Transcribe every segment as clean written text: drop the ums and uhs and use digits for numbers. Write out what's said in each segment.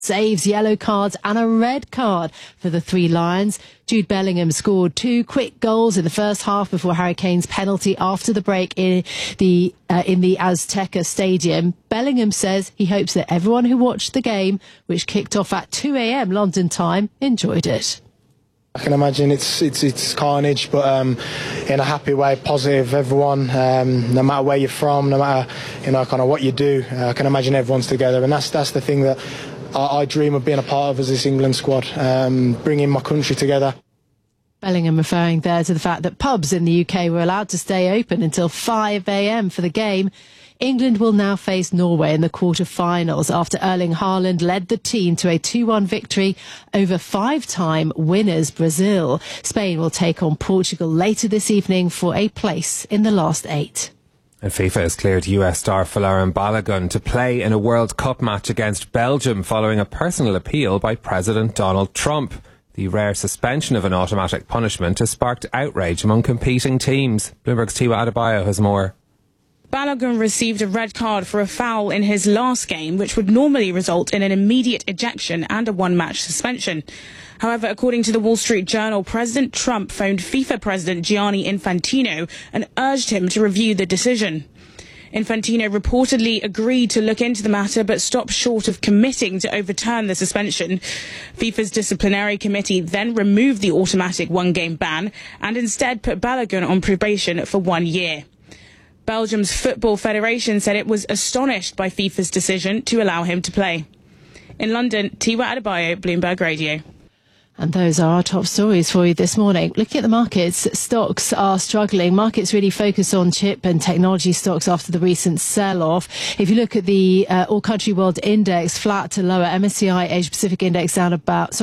saves, yellow cards and a red card for the Three Lions. Jude Bellingham scored 2 quick goals in the first half before Harry Kane's penalty after the break in the Azteca Stadium. Bellingham says he hopes that everyone who watched the game, which kicked off at 2 a.m. London time, enjoyed it. I can imagine it's carnage, but in a happy way, positive. Everyone, no matter where you're from, no matter kind of what you do, I can imagine everyone's together, and that's the thing that I dream of being a part of as this England squad, bringing my country together. Bellingham referring there to the fact that pubs in the UK were allowed to stay open until 5 a.m. for the game. England will now face Norway in the quarter-finals after Erling Haaland led the team to a 2-1 victory over 5-time winners Brazil. Spain will take on Portugal later this evening for a place in the last 8. And FIFA has cleared US star Folarin Balogun to play in a World Cup match against Belgium following a personal appeal by President Donald Trump. The rare suspension of an automatic punishment has sparked outrage among competing teams. Bloomberg's Tiwa Adebayo has more. Balogun received a red card for a foul in his last game, which would normally result in an immediate ejection and a one-match suspension. However, according to the Wall Street Journal, President Trump phoned FIFA President Gianni Infantino and urged him to review the decision. Infantino reportedly agreed to look into the matter but stopped short of committing to overturn the suspension. FIFA's disciplinary committee then removed the automatic one-game ban and instead put Balogun on probation for 1 year. Belgium's Football Federation said it was astonished by FIFA's decision to allow him to play. In London, Tiwa Adebayo, Bloomberg Radio. And those are our top stories for you this morning. Looking at the markets, stocks are struggling. Markets really focus on chip and technology stocks after the recent sell-off. If you look at the All-Country World Index, flat to lower. MSCI Asia Pacific Index up about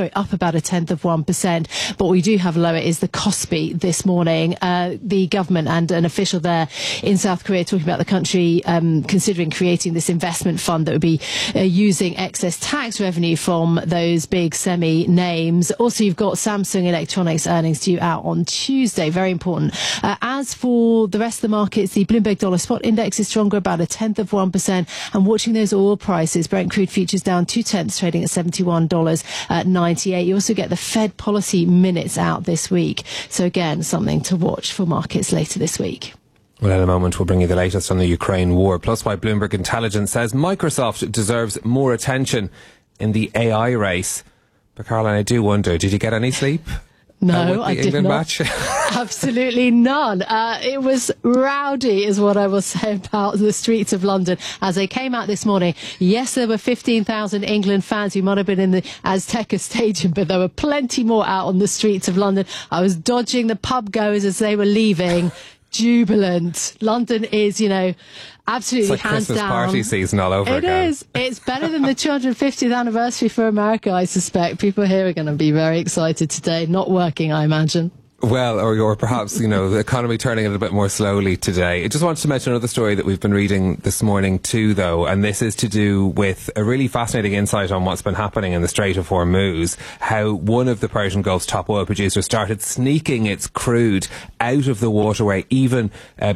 0.1%. But what we do have lower is the Kospi this morning. The government and an official there in South Korea talking about the country considering creating this investment fund that would be using excess tax revenue from those big semi-names. Also, you've got Samsung Electronics earnings due out on Tuesday. Very important. As for the rest of the markets, the Bloomberg Dollar Spot Index is stronger, about 0.1%. And watching those oil prices, Brent crude futures down 0.2, trading at $71.98. You also get the Fed policy minutes out this week. So again, something to watch for markets later this week. Well, in a moment, we'll bring you the latest on the Ukraine war. Plus, why Bloomberg Intelligence says Microsoft deserves more attention in the AI race. But Caroline, I do wonder, did you get any sleep? No, I did not. Match? Absolutely none. It was rowdy, is what I will say about the streets of London as they came out this morning. Yes, there were 15,000 England fans who might have been in the Azteca Stadium, but there were plenty more out on the streets of London. I was dodging the pub goers as they were leaving. Jubilant. London is, absolutely it's like hands Christmas down. party season all over again. It is. It's better than the 250th anniversary for America, I suspect. People here are going to be very excited today. Not working, I imagine. Well, or perhaps, the economy turning a little bit more slowly today. I just wanted to mention another story that we've been reading this morning too, though, and this is to do with a really fascinating insight on what's been happening in the Strait of Hormuz, how one of the Persian Gulf's top oil producers started sneaking its crude out of the waterway even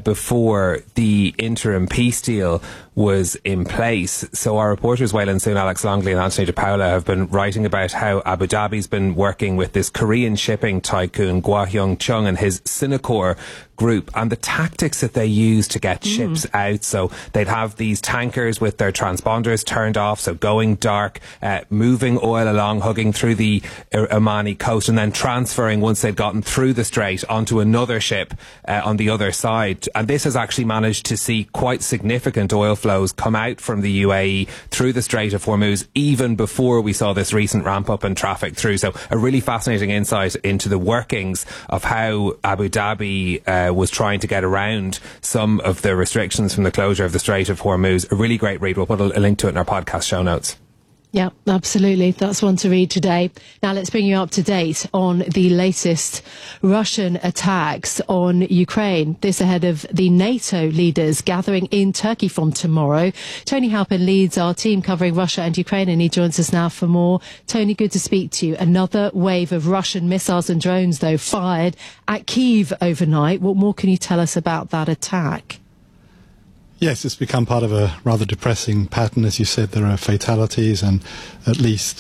before the interim peace deal was in place. So our reporters, Waylon Soon, Alex Longley and Anthony De Paula, have been writing about how Abu Dhabi's been working with this Korean shipping tycoon, Gwa Hyung Chung, and his Sinokor group, and the tactics that they use to get ships out. So they'd have these tankers with their transponders turned off, so going dark, moving oil along, hugging through the Omani coast, and then transferring, once they'd gotten through the strait, onto another ship on the other side. And this has actually managed to see quite significant oil flows come out from the UAE through the Strait of Hormuz, even before we saw this recent ramp up in traffic through. So a really fascinating insight into the workings of how Abu Dhabi was trying to get around some of the restrictions from the closure of the Strait of Hormuz. A really great read. We'll put a link to it in our podcast show notes. Yeah, absolutely. That's one to read today. Now let's bring you up to date on the latest Russian attacks on Ukraine. This ahead of the NATO leaders gathering in Turkey from tomorrow. Tony Halpin leads our team covering Russia and Ukraine, and he joins us now for more. Tony, good to speak to you. Another wave of Russian missiles and drones, though, fired at Kyiv overnight. What more can you tell us about that attack? Yes, it's become part of a rather depressing pattern. As you said, there are fatalities and at least